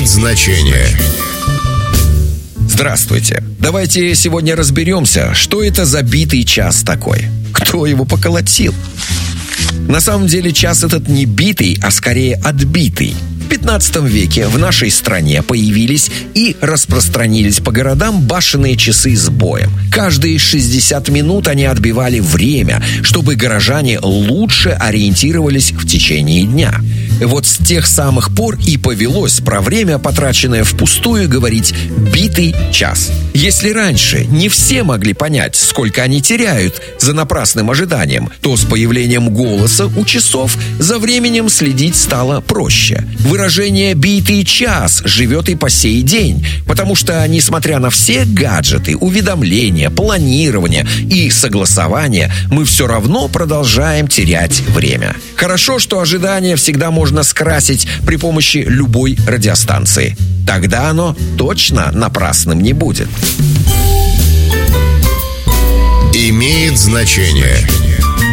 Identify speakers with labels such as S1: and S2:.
S1: имеет значение.
S2: Здравствуйте. Давайте сегодня разберемся, что это за битый час такой. Кто его поколотил? На самом деле час этот не битый, а скорее отбитый. В 15 веке в нашей стране появились и распространились по городам башенные часы с боем. Каждые 60 минут они отбивали время, чтобы горожане лучше ориентировались в течение дня. Вот с тех самых пор и повелось про время, потраченное впустую, говорить «битый час». Если раньше не все могли понять, сколько они теряют за напрасным ожиданием, то с появлением голоса у часов за временем следить стало проще. Выражение «битый час» живет и по сей день, потому что, несмотря на все гаджеты, уведомления, планирование и согласование, мы все равно продолжаем терять время. Хорошо, что ожидание всегда можно скрасить при помощи любой радиостанции. Тогда оно точно напрасным не будет.
S1: Имеет значение.